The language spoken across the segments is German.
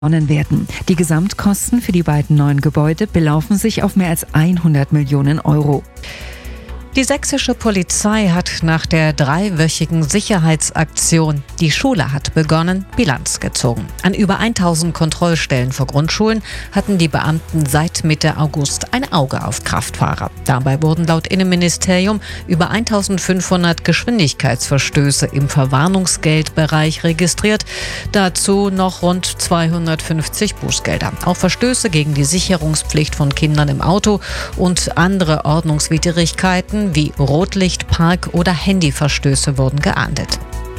werden. Die Gesamtkosten für die beiden neuen Gebäude belaufen sich auf mehr als 100 Millionen Euro. Die sächsische Polizei hat nach der 3-wöchigen Sicherheitsaktion "Die Schule hat begonnen" Bilanz gezogen. An über 1000 Kontrollstellen für Grundschulen hatten die Beamten seit Mitte August ein Auge auf Kraftfahrer. Dabei wurden laut Innenministerium über 1500 Geschwindigkeitsverstöße im Verwarnungsgeldbereich registriert. Dazu noch rund 250 Bußgelder. Auch Verstöße gegen die Sicherungspflicht von Kindern im Auto und andere Ordnungswidrigkeiten wie Rotlicht, Park- oder Handyverstöße wurden geahndet.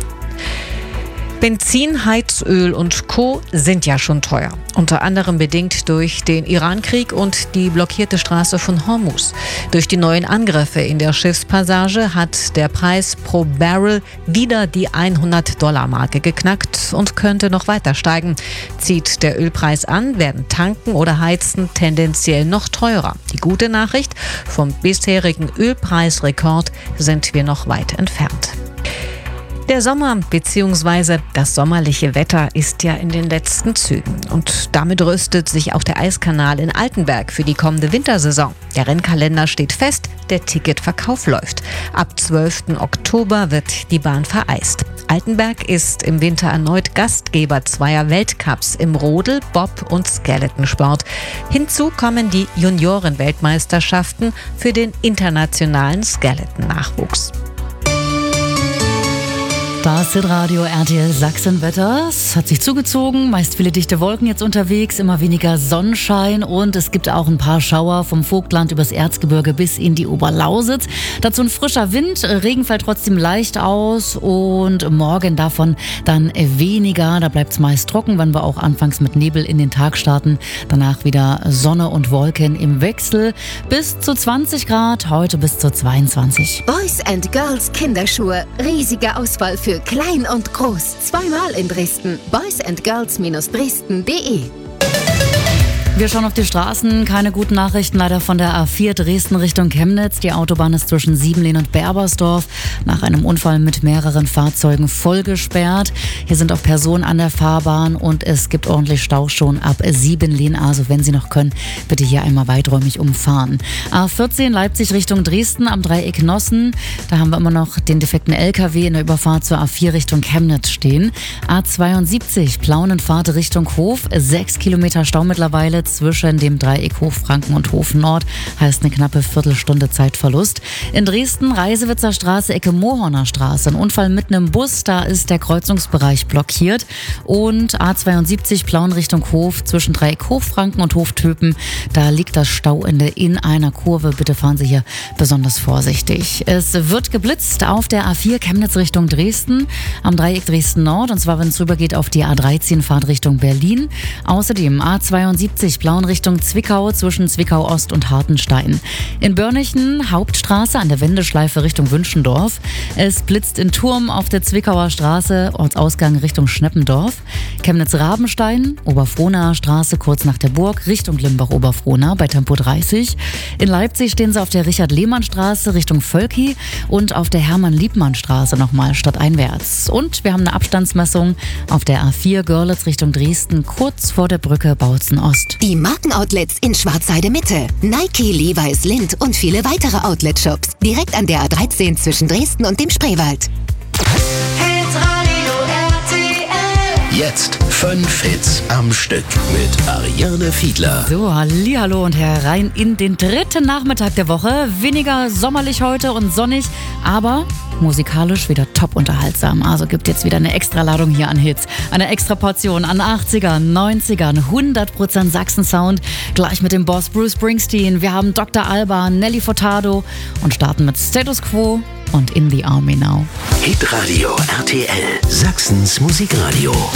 Benzin, Heizöl und Co. sind ja schon teuer. Unter anderem bedingt durch den Irankrieg und die blockierte Straße von Hormuz. Durch die neuen Angriffe in der Schiffspassage hat der Preis pro Barrel wieder die $100-Marke geknackt und könnte noch weiter steigen. Zieht der Ölpreis an, werden Tanken oder Heizen tendenziell noch teurer. Die gute Nachricht: vom bisherigen Ölpreisrekord sind wir noch weit entfernt. Der Sommer bzw. das sommerliche Wetter ist ja in den letzten Zügen. Und damit rüstet sich auch der Eiskanal in Altenberg für die kommende Wintersaison. Der Rennkalender steht fest, der Ticketverkauf läuft. Ab 12. Oktober wird die Bahn vereist. Altenberg ist im Winter erneut Gastgeber zweier Weltcups im Rodel-, Bob- und Skeletonsport. Hinzu kommen die Junioren-Weltmeisterschaften für den internationalen Skeleton-Nachwuchs. Das Hitradio RTL Sachsen-Wetter. Es hat sich zugezogen, meist viele dichte Wolken jetzt unterwegs, immer weniger Sonnenschein und es gibt auch ein paar Schauer vom Vogtland übers Erzgebirge bis in die Oberlausitz. Dazu ein frischer Wind, Regen fällt trotzdem leicht aus und morgen davon dann weniger. Da bleibt es meist trocken, wenn wir auch anfangs mit Nebel in den Tag starten. Danach wieder Sonne und Wolken im Wechsel. Bis zu 20 Grad, heute bis zu 22. Boys & Girls Kinderschuhe. Riesige Auswahl für klein und groß. Zweimal in Dresden. boysandgirls-dresden.de. Wir schauen auf die Straßen. Keine guten Nachrichten leider von der A4 Dresden Richtung Chemnitz. Die Autobahn ist zwischen Siebenlehn und Berbersdorf nach einem Unfall mit mehreren Fahrzeugen voll gesperrt. Hier sind auch Personen an der Fahrbahn und es gibt ordentlich Stau schon ab Siebenlehn. Also wenn Sie noch können, bitte hier einmal weiträumig umfahren. A14 Leipzig Richtung Dresden am Dreieck Nossen. Da haben wir immer noch den defekten LKW in der Überfahrt zur A4 Richtung Chemnitz stehen. A72 Plaunenfahrt Richtung Hof. 6 Kilometer Stau mittlerweile zwischen dem Dreieck Hof-Franken und Hof-Nord, heißt eine knappe Viertelstunde Zeitverlust. In Dresden, Reisewitzer Straße, Ecke Mohorner Straße, ein Unfall mitten im Bus, da ist der Kreuzungsbereich blockiert. Und A72 Plauen Richtung Hof, zwischen Dreieck Hof-Franken und Hof-Töpen, da liegt das Stauende in einer Kurve. Bitte fahren Sie hier besonders vorsichtig. Es wird geblitzt auf der A4 Chemnitz Richtung Dresden, am Dreieck Dresden-Nord, und zwar wenn es rübergeht auf die A13 Fahrt Richtung Berlin. Außerdem A72 Plauen Richtung Zwickau zwischen Zwickau-Ost und Hartenstein. In Börnichen Hauptstraße an der Wendeschleife Richtung Wünschendorf. Es blitzt in Turm auf der Zwickauer Straße, Ortsausgang Richtung Schneppendorf. Chemnitz-Rabenstein, Oberfrohnaer Straße kurz nach der Burg Richtung Limbach-Oberfrohna bei Tempo 30. In Leipzig stehen Sie auf der Richard-Lehmann-Straße Richtung Völki und auf der Hermann-Liebmann-Straße nochmal stadteinwärts. Und wir haben eine Abstandsmessung auf der A4 Görlitz Richtung Dresden kurz vor der Brücke Bautzen-Ost. Die Markenoutlets in Schwarzheide Mitte. Nike, Levi's, Lindt und viele weitere Outlet-Shops. Direkt an der A13 zwischen Dresden und dem Spreewald. Hitradio RTL. Jetzt 5 Hits am Stück mit Ariane Fiedler. So, hallihallo und herein in den dritten Nachmittag der Woche. Weniger sommerlich heute und sonnig, aber musikalisch wieder top unterhaltsam. Also gibt jetzt wieder eine Extraladung hier an Hits. Eine extra Portion an 80ern, 90ern, 100% Sachsen-Sound. Gleich mit dem Boss Bruce Springsteen. Wir haben Dr. Alba, Nelly Furtado und starten mit Status Quo und In the Army Now. Hitradio RTL, Sachsens Musikradio.